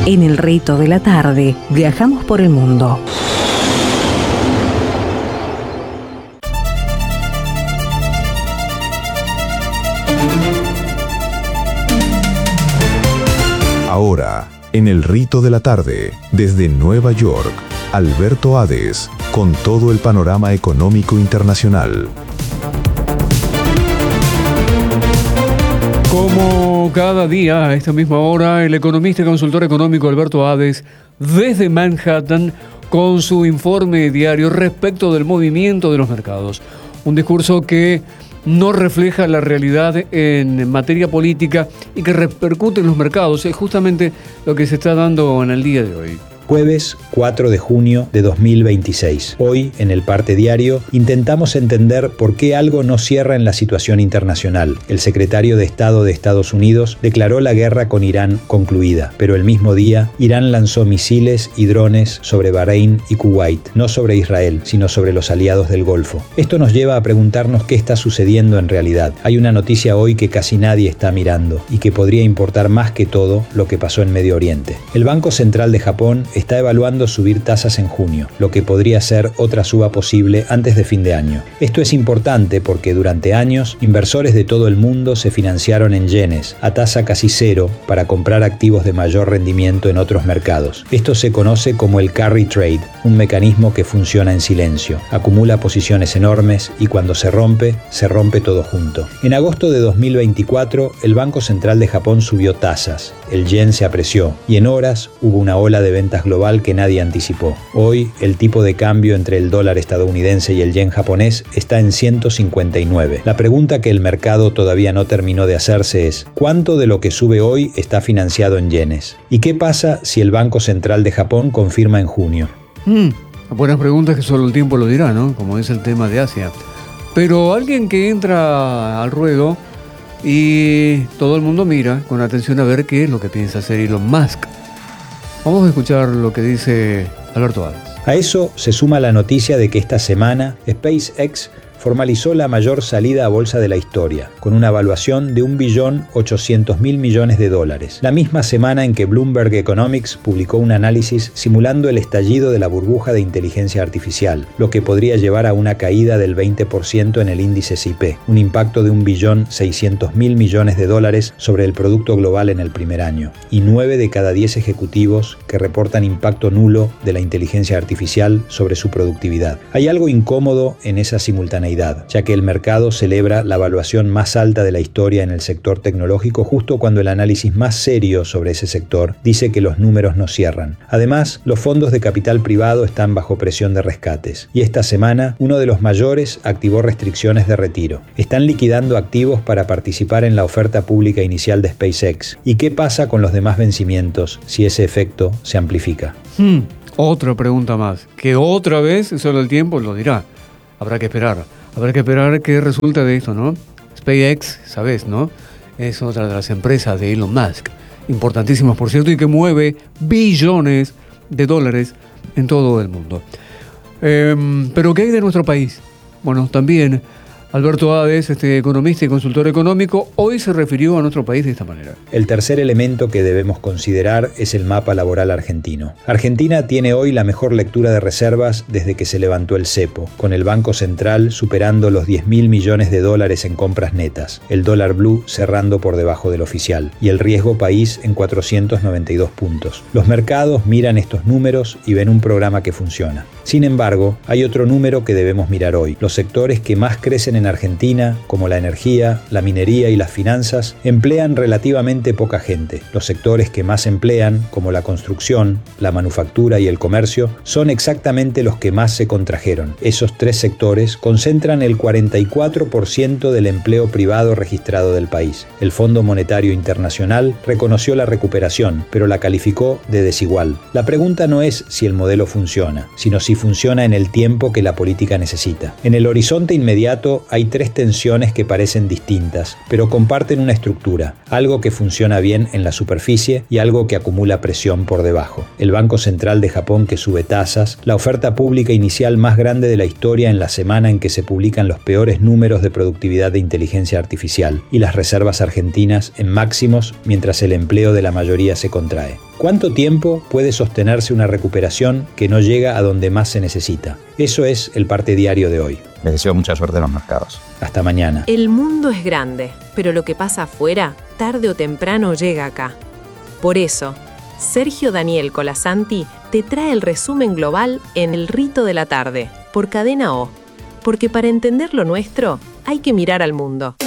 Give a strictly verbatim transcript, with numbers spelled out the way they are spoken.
En el rito de la tarde, viajamos por el mundo. Ahora, en el rito de la tarde, desde Nueva York, Alberto Hades, con todo el panorama económico internacional. Como cada día, a esta misma hora, el economista y consultor económico Alberto Hades, desde Manhattan, con su informe diario respecto del movimiento de los mercados. Un discurso que no refleja la realidad en materia política y que repercute en los mercados. Es justamente lo que se está dando en el día de hoy. Jueves cuatro de junio de dos mil veintiséis. Hoy, en el Parte Diario, intentamos entender por qué algo no cierra en la situación internacional. El secretario de Estado de Estados Unidos declaró la guerra con Irán concluida, pero el mismo día, Irán lanzó misiles y drones sobre Bahrein y Kuwait, no sobre Israel, sino sobre los aliados del Golfo. Esto nos lleva a preguntarnos qué está sucediendo en realidad. Hay una noticia hoy que casi nadie está mirando y que podría importar más que todo lo que pasó en Medio Oriente. El Banco Central de Japón está evaluando subir tasas en junio, lo que podría ser otra suba posible antes de fin de año. Esto es importante porque durante años inversores de todo el mundo se financiaron en yenes a tasa casi cero para comprar activos de mayor rendimiento en otros mercados. Esto se conoce como el carry trade, un mecanismo que funciona en silencio, acumula posiciones enormes y cuando se rompe, se rompe todo junto. En agosto de dos mil veinticuatro, el Banco Central de Japón subió tasas, el yen se apreció y en horas hubo una ola de ventas global que nadie anticipó. Hoy, el tipo de cambio entre el dólar estadounidense y el yen japonés está en ciento cincuenta y nueve. La pregunta que el mercado todavía no terminó de hacerse es: ¿cuánto de lo que sube hoy está financiado en yenes? ¿Y qué pasa si el Banco Central de Japón confirma en junio? Mm, buenas preguntas que solo el tiempo lo dirá, ¿no? Como es el tema de Asia. Pero alguien que entra al ruedo y todo el mundo mira con atención a ver qué es lo que piensa hacer Elon Musk. Vamos a escuchar lo que dice Alberto Hades. A eso se suma la noticia de que esta semana SpaceX formalizó la mayor salida a bolsa de la historia, con una evaluación de un billón ochocientos mil millones de dólares. La misma semana en que Bloomberg Economics publicó un análisis simulando el estallido de la burbuja de inteligencia artificial, lo que podría llevar a una caída del veinte por ciento en el índice S I P, un impacto de un billón seiscientos mil millones de dólares sobre el producto global en el primer año, y nueve de cada diez ejecutivos que reportan impacto nulo de la inteligencia artificial sobre su productividad. Hay algo incómodo en esa simultaneidad, ya que el mercado celebra la evaluación más alta de la historia en el sector tecnológico justo cuando el análisis más serio sobre ese sector dice que los números no cierran. Además, los fondos de capital privado están bajo presión de rescates, y esta semana uno de los mayores activó restricciones de retiro. Están liquidando activos para participar en la oferta pública inicial de SpaceX. ¿Y qué pasa con los demás vencimientos si ese efecto se amplifica? Hmm, otra pregunta más, que otra vez solo el tiempo lo dirá. Habrá que esperar. Habrá que esperar qué resulta de esto, ¿no? SpaceX, ¿sabes, no? Es otra de las empresas de Elon Musk, importantísimas, por cierto, y que mueve billones de dólares en todo el mundo. Eh, ¿Pero qué hay de nuestro país? Bueno, también Alberto Hades, este economista y consultor económico, hoy se refirió a nuestro país de esta manera. El tercer elemento que debemos considerar es el mapa laboral argentino. Argentina tiene hoy la mejor lectura de reservas desde que se levantó el cepo, con el Banco Central superando los diez mil millones de dólares en compras netas, el dólar blue cerrando por debajo del oficial, y el riesgo país en cuatrocientos noventa y dos puntos. Los mercados miran estos números y ven un programa que funciona. Sin embargo, hay otro número que debemos mirar hoy. Los sectores que más crecen en Argentina, como la energía, la minería y las finanzas, emplean relativamente poca gente. Los sectores que más emplean, como la construcción, la manufactura y el comercio, son exactamente los que más se contrajeron. Esos tres sectores concentran el cuarenta y cuatro por ciento del empleo privado registrado del país. El Fondo Monetario Internacional reconoció la recuperación, pero la calificó de desigual. La pregunta no es si el modelo funciona, sino si funciona en el tiempo que la política necesita. En el horizonte inmediato hay tres tensiones que parecen distintas, pero comparten una estructura, algo que funciona bien en la superficie y algo que acumula presión por debajo. El Banco Central de Japón que sube tasas, la oferta pública inicial más grande de la historia en la semana en que se publican los peores números de productividad de inteligencia artificial, y las reservas argentinas en máximos mientras el empleo de la mayoría se contrae. ¿Cuánto tiempo puede sostenerse una recuperación que no llega a donde más se necesita? Eso es el parte diario de hoy. Les deseo mucha suerte en los mercados. Hasta mañana. El mundo es grande, pero lo que pasa afuera, tarde o temprano llega acá. Por eso, Sergio Daniel Colasanti te trae el resumen global en El Rito de la Tarde, por Cadena O. Porque para entender lo nuestro, hay que mirar al mundo.